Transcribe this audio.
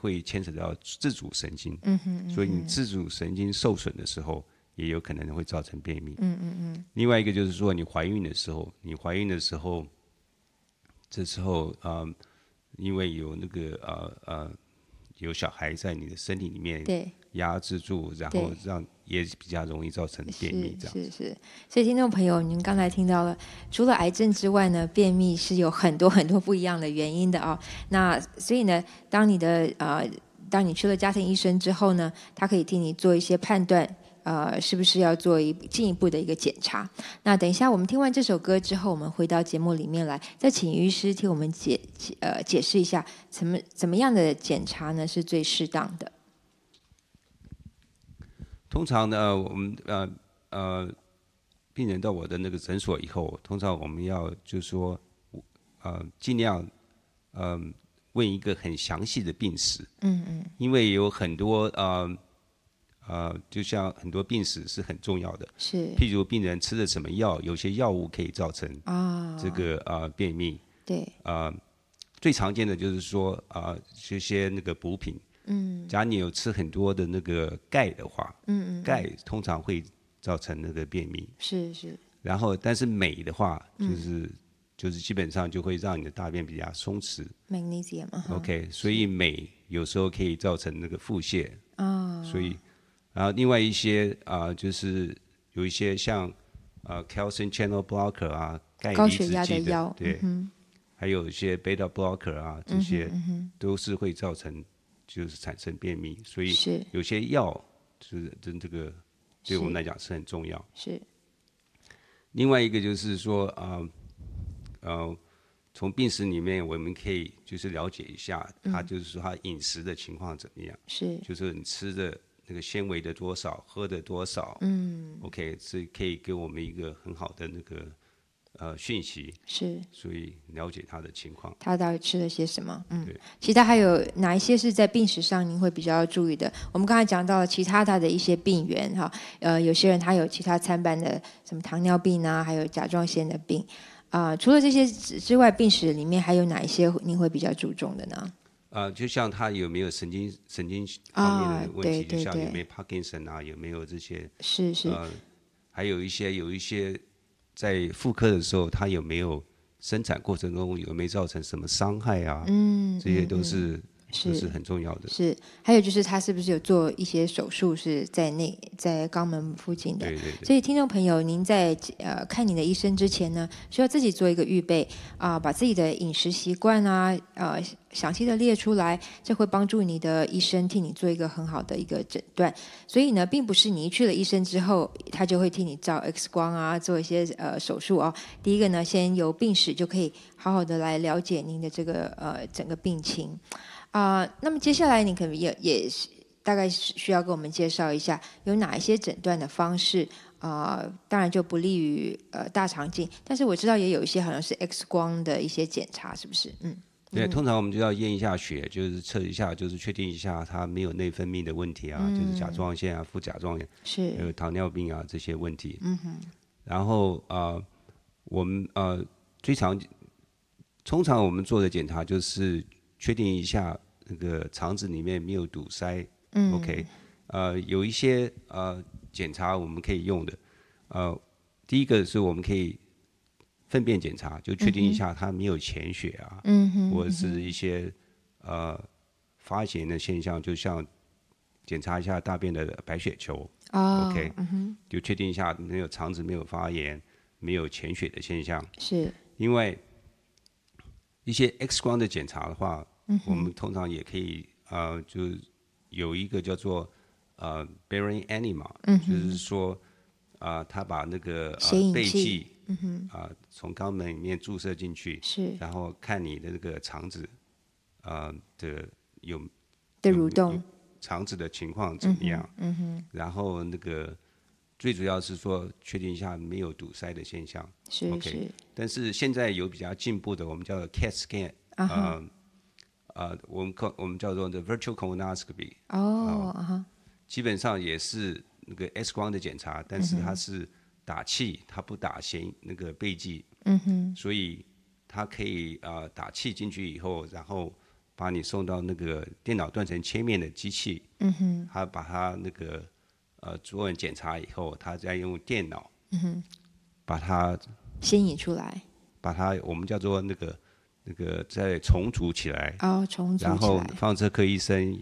会牵扯到自主神经，所以你自主神经受损的时候，也有可能会造成便秘。另外一个就是说，你怀孕的时候，这时候因为有那个有小孩在你的身体里面压制住，然后也比较容易造成便秘这样。 是。所以听众朋友，您刚才听到了，除了癌症之外呢，便秘是有很多很多不一样的原因的啊。那所以呢，当你去了家庭医生之后呢，他可以替你做一些判断。是不是要做进一步的一个检查？那等一下我们听完这首歌之后，我们回到节目里面来，再请医师替我们解释一下，怎么样的检查呢是最适当的？ 通常呢，我们病人到我的那个诊所以后，通常我们要就是说尽量问一个很详细的病史。因为有很多就像很多病史是很重要的，譬如病人吃了什么药，有些药物可以造成这个便秘。 对。 最常见的就是说这些那个补品。假如你有吃很多的那个钙的话，钙通常会造成那个便秘。 是。 然后，但是镁的话，就是基本上就会让你的大便比较松弛。 Magnesium。 OK， 所以镁有时候可以造成那个腹泻。所以。然后另外一些就是有一些像calcium channel blocker 啊，钙离子剂的药，对，还有一些 beta blocker 啊，这些都是会造成就是产生便秘，所以有些药是这个对我们来讲是很重要。 是。 另外一个就是说从病史里面我们可以就是了解一下他就是说他饮食的情况怎么样，就是你吃的那个纤维的多少，喝的多少，OK， 是可以给我们一个很好的那个讯息，所以了解他的情况， 他到底吃了些什么。其他还有哪一些是在病史上您会比较注意的？我们刚才讲到了其他的一些病源哈，有些人他有其他参半的什么糖尿病啊，还有甲状腺的病除了这些之外，病史里面还有哪一些您会比较注重的呢？ 就像他有没有神经方面的问题，就像有没有 Parkinson 啊，有没有这些，还有一些在妇科的时候，他有没有生产过程中有没有造成什么伤害啊？这些都是很重要的。 是，还有就是他是不是有做一些手术是在肛门附近的？ 对。 所以听众朋友，您在看你的医生之前呢，需要自己做一个预备把自己的饮食习惯详细的列出来，这会帮助你的医生替你做一个很好的一个诊断。所以呢，并不是你一去了医生之后，他就会替你照 X 光做一些手术第一个呢，先由病史就可以好好的来了解您的这个整个病情那么接下来你可能也大概需要跟我们介绍一下有哪一些诊断的方式当然就不利于大肠镜，但是我知道也有一些好像是 X 光的一些检查，是不是？ 对，通常我们就要验一下血，就是测一下，就是确定一下它没有内分泌的问题就是甲状腺啊、副甲状腺，还有糖尿病啊这些问题。然后我们通常我们做的检查就是确定一下那个肠子里面没有堵塞。OK， 有一些检查我们可以用的，第一个是我们可以粪便检查，就确定一下它没有潜血或者是一些发炎的现象，就像检查一下大便的白血球。OK，就确定一下没有肠子没有发炎，没有潜血的现象。 是。 因为一些 X 光的检查的话，我们通常也可以就有一个叫做Bearing Enema，就是说他把那个钡剂从肛门里面注射进去，然后看你的那个肠子的蠕动， 肠子的情况怎么样？然后那个最主要是说确定一下没有堵塞的现象。OK， 但是现在有比较进步的，我们叫做 CAT scan，我们叫做 the virtual colonoscopy。基本上也是那个 X 光的检查，但是它是打气，它不打那个钡剂。所以它可以打气进去以后，然后把你送到那个电脑断层切面的机器，他把它那个做完检查以后，他再用电脑，把它牵引出来， 把它我们叫做那个再重组起来， 重组起来， 然后放射科医生